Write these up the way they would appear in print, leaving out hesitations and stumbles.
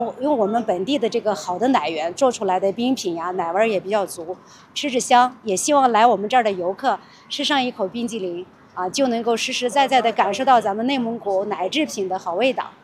用我们本地的这个好的奶源做出来的冰品呀，奶味也比较足，吃着香。也希望来我们这儿的游客吃上一口冰激凌啊，就能够实实在在的感受到咱们内蒙古奶制品的好味道。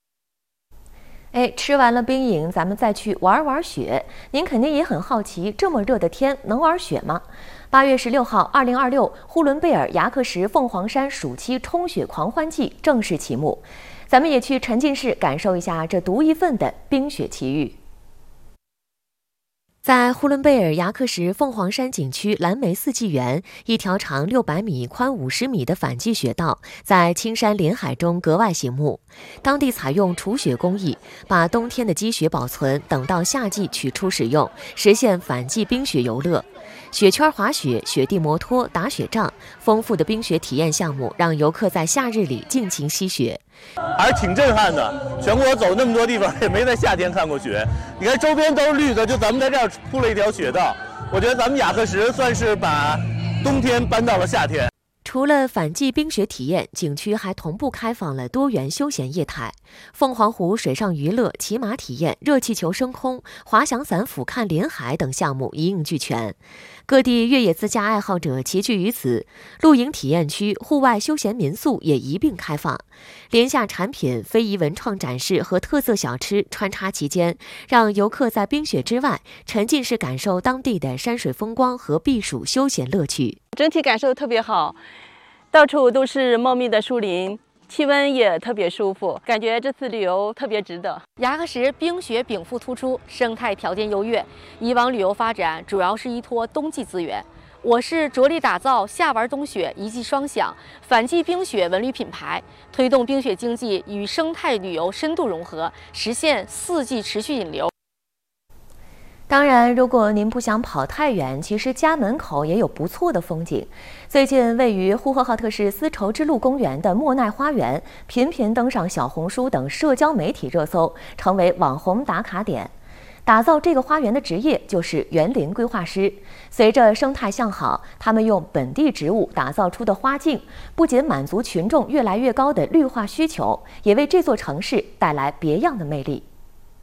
吃完了冰饮，咱们再去玩雪。您肯定也很好奇，这么热的天能玩雪吗？8月16号，2026呼伦贝尔牙克什凤凰山暑期冲雪狂欢季正式启幕。咱们也去沉浸式感受一下这独一份的冰雪奇遇。在呼伦贝尔牙克什凤凰山景区蓝莓四季园，一条长600米、宽50米的反季雪道在青山林海中格外醒目。当地采用除雪工艺，把冬天的积雪保存，等到夏季取出使用，实现反季冰雪游乐。雪圈滑雪、雪地摩托、打雪仗，丰富的冰雪体验项目让游客在夏日里尽情吸雪。 还是挺震撼的，全国走那么多地方也没在夏天看过雪。你看周边都是绿的，就咱们在这儿铺了一条雪道。我觉得咱们雅克什算是把冬天搬到了夏天。 除了反季冰雪体验，景区还同步开放了多元休闲业态，凤凰湖水上娱乐、骑马体验、热气球升空、滑翔伞俯瞰临海等项目一应俱全。各地越野自驾爱好者齐聚于此，露营体验区、户外休闲民宿也一并开放。廉价产品、非遗文创展示和特色小吃穿插其间，让游客在冰雪之外沉浸式感受当地的山水风光和避暑休闲乐趣。 整体感受特别好，到处都是茂密的树林，气温也特别舒服，感觉这次旅游特别值得。 牙克什冰雪禀赋突出，生态条件优越，以往旅游发展主要是依托冬季资源。我市着力打造夏玩冬雪一季双享反季冰雪文旅品牌，推动冰雪经济与生态旅游深度融合，实现4季持续引流。当然，如果您不想跑太远，其实家门口也有不错的风景。最近，位于呼和浩特市丝绸之路公园的莫奈花园频频登上小红书等社交媒体热搜，成为网红打卡点。打造这个花园的职业就是园林规划师。随着生态向好，他们用本地植物打造出的花境，不仅满足群众越来越高的绿化需求，也为这座城市带来别样的魅力。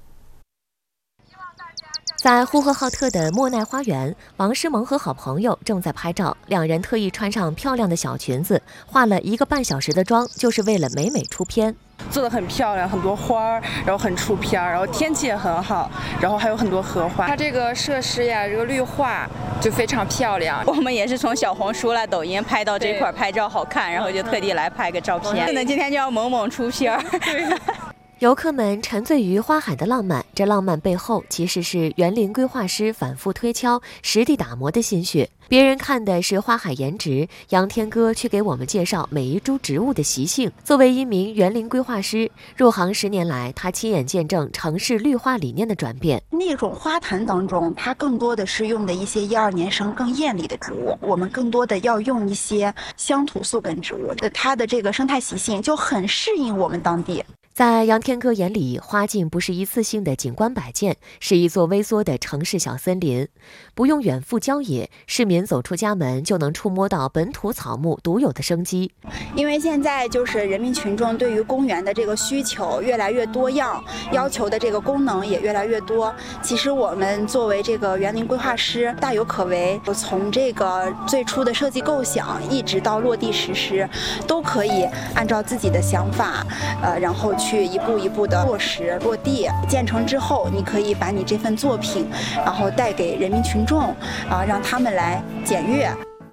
在呼和浩特的莫奈花园，王诗萌和好朋友正在拍照，两人特意穿上漂亮的小裙子，化了1个半小时的妆，就是为了美美出片。 做得很漂亮，很多花儿，然后很出片儿，然后天气也很好，然后还有很多荷花。 它这个设施呀，这个绿化就非常漂亮。 我们也是从小红书啦、抖音拍到这块拍照好看，然后就特地来拍个照片。那今天就要猛猛出片儿。 游客们沉醉于花海的浪漫，这浪漫背后其实是园林规划师反复推敲、实地打磨的心血。别人看的是花海颜值，杨天哥却给我们介绍每一株植物的习性。作为一名园林规划师，入行10年来，他亲眼见证城市绿化理念的转变。 那种花坛当中，它更多的是用的一些1、2年生更艳丽的植物，我们更多的要用一些乡土宿根植物，它的这个生态习性就很适应我们当地。 在杨天哥眼里，花境不是一次性的景观摆件，是一座微缩的城市小森林。不用远赴郊野，市民走出家门就能触摸到本土草木独有的生机。 因为现在就是人民群众对于公园的这个需求越来越多样，要求的这个功能也越来越多。其实我们作为这个园林规划师，大有可为。从这个最初的设计构想，一直到落地实施，都可以按照自己的想法，然后去一步一步的落实落地。建成之后，你可以把你这份作品，然后带给人民群众，让他们来检阅。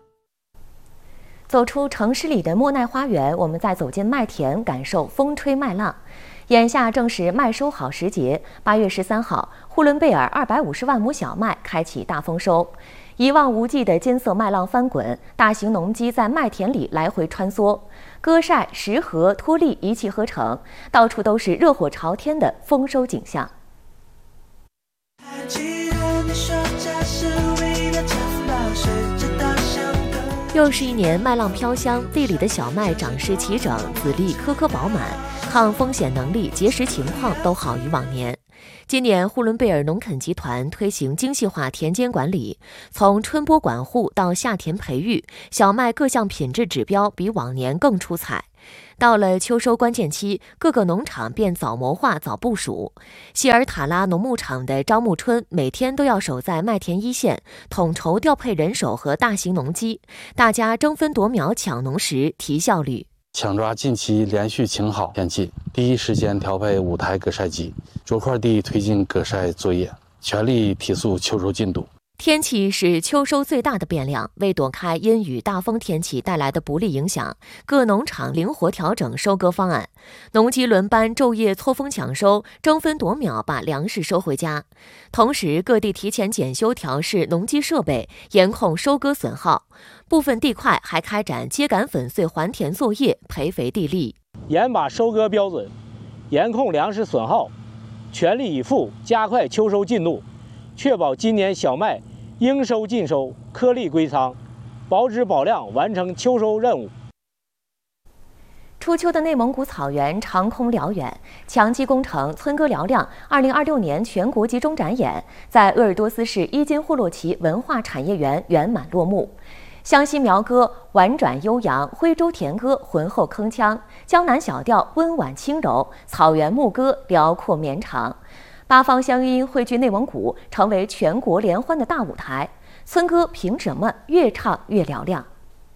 走出城市里的莫奈花园，我们再走进麦田，感受风吹麦浪。眼下正是麦收好时节，8月13号，呼伦贝尔250万亩小麦开启大丰收。一望无际的金色麦浪翻滚，大型农机在麦田里来回穿梭，割晒、拾禾、脱粒一气呵成，到处都是热火朝天的丰收景象。又是一年麦浪飘香，地里的小麦长势齐整，籽粒颗颗饱满，抗风险能力、结实情况都好于往年。今年呼伦贝尔农垦集团推行精细化田间管理，从春播管护到夏田培育，小麦各项品质指标比往年更出彩。 到了秋收关键期，各个农场便早谋划、早部署。希尔塔拉农牧场的招募春每天都要守在麦田一线，统筹调配人手和大型农机，大家争分夺秒抢农时，提效率。 抢抓近期连续晴好天气，第一时间调配5台割晒机，着块地推进割晒作业，全力提速秋收进度。 天气是秋收最大的变量，为躲开阴雨大风天气带来的不利影响，各农场灵活调整收割方案，农机轮班昼夜错峰抢收，争分夺秒把粮食收回家。同时，各地提前检修调试农机设备，严控收割损耗。部分地块还开展秸秆粉碎还田作业，培肥地力， 严把收割标准，严控粮食损耗，全力以赴加快秋收进度，确保今年小麦应收尽收，颗粒归仓，保质保量，完成秋收任务。 初秋的内蒙古草原长空辽远，强基工程村歌嘹亮2026年全国集中展演在鄂尔多斯市伊金霍洛旗文化产业园圆满落幕。湘西苗歌婉转悠扬，徽州田歌浑厚铿锵，江南小调温婉轻柔，草原牧歌辽阔绵长。8方乡音汇聚内蒙古，成为全国联欢的大舞台。村歌凭什么越唱越嘹亮？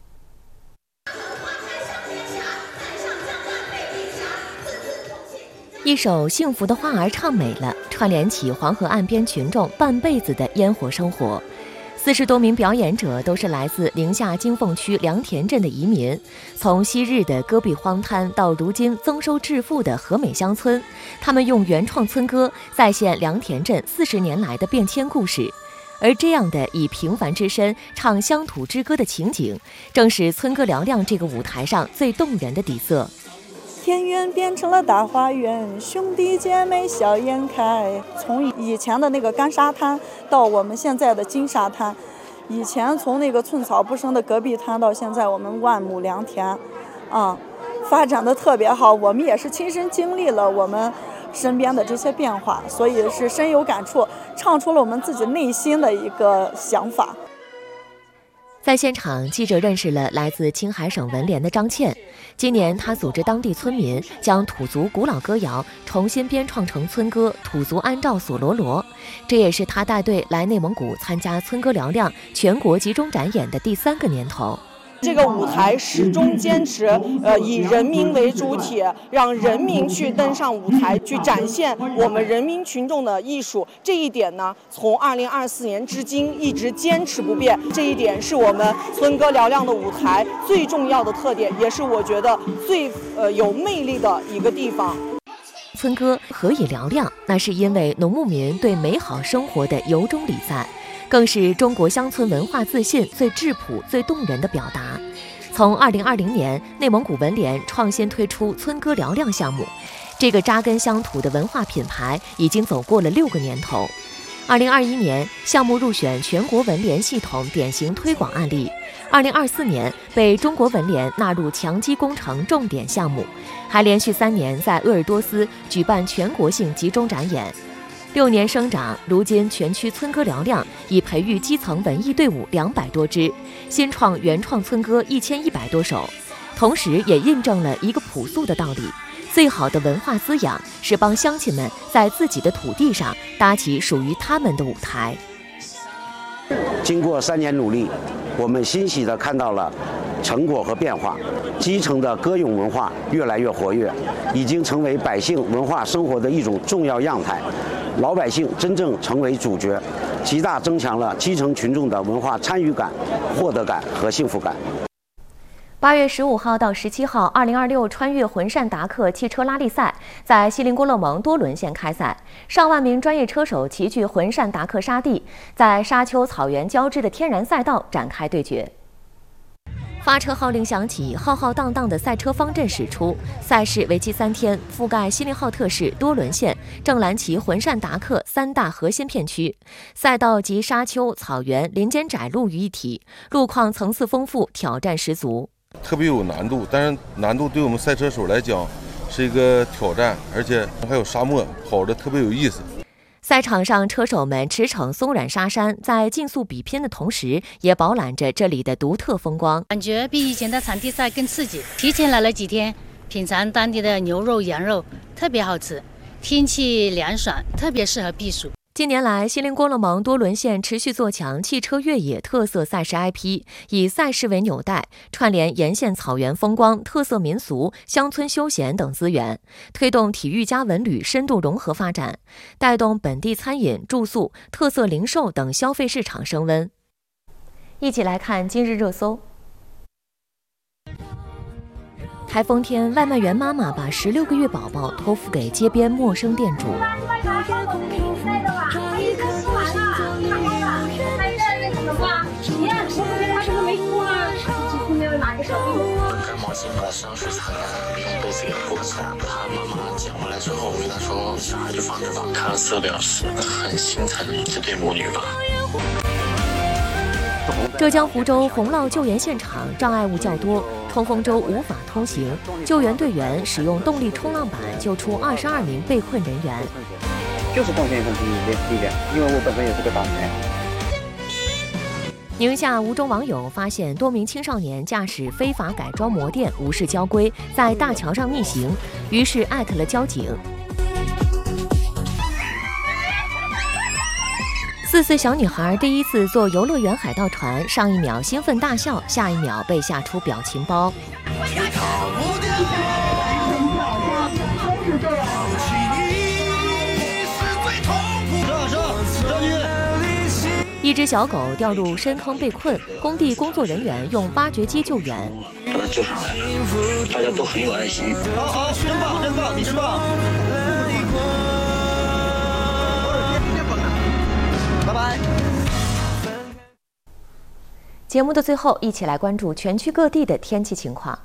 一首《幸福的花儿》唱美了，串联起黄河岸边群众半辈子的烟火生活。40多名表演者都是来自宁夏金凤区良田镇的移民，从昔日的戈壁荒滩到如今增收致富的和美乡村，他们用原创村歌再现良田镇40年来的变迁故事。而这样的以平凡之身唱乡土之歌的情景，正是村歌嘹亮这个舞台上最动人的底色。 田园变成了大花园，兄弟姐妹笑颜开。从以前的那个干沙滩到我们现在的金沙滩，以前从那个寸草不生的戈壁滩到现在我们万亩良田，发展的特别好。我们也是亲身经历了我们身边的这些变化，所以是深有感触，唱出了我们自己内心的一个想法。 在现场，记者认识了来自青海省文联的张倩。今年，她组织当地村民将土族古老歌谣重新编创成村歌《土族安照索罗罗》，这也是她带队来内蒙古参加村歌嘹亮全国集中展演的第3个年头。 这个舞台始终坚持以人民为主体，让人民去登上舞台，去展现我们人民群众的艺术。这一点呢，从2024年至今一直坚持不变。这一点是我们村歌嘹亮的舞台最重要的特点，也是我觉得最有魅力的一个地方。 村歌何以嘹亮？那是因为农牧民对美好生活的由衷礼赞，更是中国乡村文化自信最质朴、最动人的表达。从2020年，内蒙古文联创新推出村歌嘹亮项目，这个扎根乡土的文化品牌已经走过了6个年头。2021年，项目入选全国文联系统典型推广案例；2024年被中国文联纳入强基工程重点项目，还连续3年在鄂尔多斯举办全国性集中展演。6年生长，如今全区村歌嘹亮，已培育基层文艺队伍200多支，新创原创村歌1100多首，同时也印证了一个朴素的道理：最好的文化滋养是帮乡亲们在自己的土地上搭起属于他们的舞台。 经过3年努力，我们欣喜地看到了成果和变化，基层的歌咏文化越来越活跃，已经成为百姓文化生活的一种重要样态。老百姓真正成为主角，极大增强了基层群众的文化参与感、获得感和幸福感。 8月15号到17号，2026穿越浑善达克汽车拉力赛在锡林郭勒盟多伦县开赛，上万名专业车手齐聚浑善达克沙地，在沙丘草原交织的天然赛道展开对决。发车号令响起，浩浩荡荡的赛车方阵驶出。赛事为期3天，覆盖锡林浩特市、多伦县、正蓝旗、浑善达克3大核心片区。赛道集沙丘、草原、林间窄路于一体，路况层次丰富，挑战十足。 特别有难度，但是难度对我们赛车手来讲是一个挑战，而且还有沙漠，跑得特别有意思。 赛场上，车手们驰骋松软沙山，在竞速比拼的同时，也饱览着这里的独特风光。 感觉比以前的场地赛更刺激，提前来了几天， 品尝当地的牛肉、羊肉，特别好吃。天气凉爽，特别适合避暑。 近年来，锡林郭勒盟多伦县持续做强汽车越野特色赛事 IP， 以赛事为纽带，串联沿线草原风光、特色民俗、乡村休闲等资源，推动体育加文旅深度融合发展，带动本地餐饮、住宿、特色零售等消费市场升温。一起来看今日热搜。台风天，外卖员妈妈把16个月宝宝托付给街边陌生店主。 干毛巾把上水擦干，用被子给裹起来。他妈妈捡回来之后，我跟他说：“小孩就放着吧。”看了4个多小时，很心疼这对母女吧。 浙江湖州洪涝救援现场障碍物较多，通风舟无法通行，救援队员使用动力冲浪板救出22名被困人员。 就是贡献一份力量，因为我本身也是个打拳。 宁夏吴中网友发现多名青少年驾驶非法改装摩电，无视交规，在大桥上逆行，于是艾特了交警。4岁小女孩第一次坐游乐园海盗船，上一秒兴奋大笑，下一秒被吓出表情包。一只小狗掉入深坑被困，工地工作人员用挖掘机救援， 把它救上来了，大家都很有爱心。 好，真棒，真棒，你真棒！拜拜。 节目的最后，一起来关注全区各地的天气情况。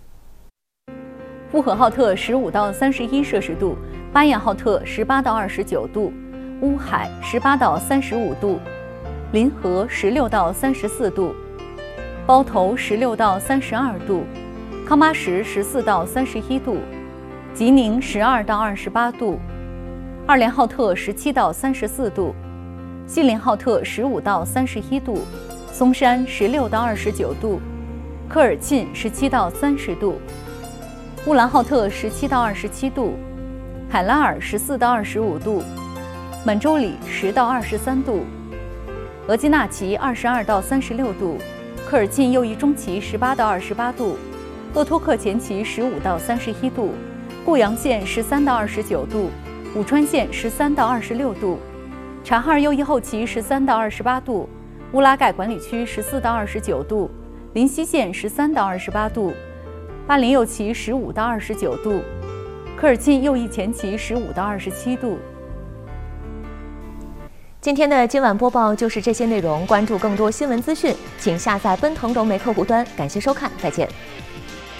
呼和浩特15到31摄氏度，巴彦浩特18到29度，乌海18到35度，临河16到34度，包头16到32度，康巴什14到31度，吉宁12到28度，二连浩特17到34度，锡林浩特15到31度，松山16到29度，科尔沁17到30度，乌兰浩特17到27度，海拉尔14到25度，满洲里10到23度，额济纳旗22到36度，科尔沁右翼中旗18到28度，鄂托克前旗15到31度，固阳县13到29度，武川县13到26度，察哈尔右翼后旗13到28度，乌拉盖管理区14到29度，临西县13到28度，巴林右旗15到29度，科尔沁右翼前旗15到27度。 今天的今晚播报就是这些内容，关注更多新闻资讯，请下载奔腾融媒客户端。感谢收看，再见。